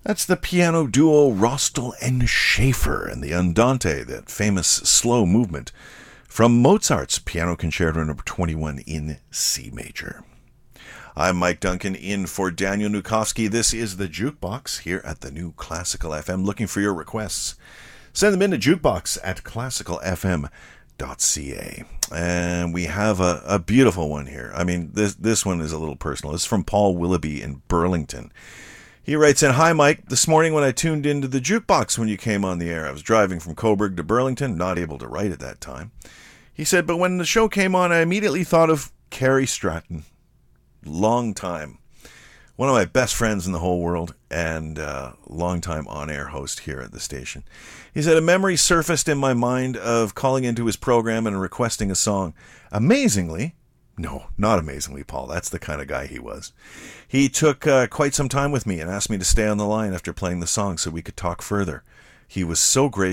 That's the piano duo Rostel and Schaefer and the Andante, that famous slow movement from Mozart's Piano Concerto No. 21 in C major. I'm Mike Duncan in for Daniel Nukowski. This is the Jukebox here at the New Classical FM. Looking for your requests. Send them in to jukebox@classicalfm.ca. And we have a beautiful one here. I mean, this one is a little personal. It's from Paul Willoughby in Burlington. He writes in, "Hi, Mike. This morning when I tuned into the Jukebox when you came on the air, I was driving from Coburg to Burlington, not able to write at that time." He said, "But when the show came on, I immediately thought of Carrie Stratton. Long time. One of my best friends in the whole world and long-time on-air host here at the station." He said, "A memory surfaced in my mind of calling into his program and requesting a song. Amazingly," no, not amazingly, Paul, that's the kind of guy he was, "he took quite some time with me and asked me to stay on the line after playing the song so we could talk further. He was so gracious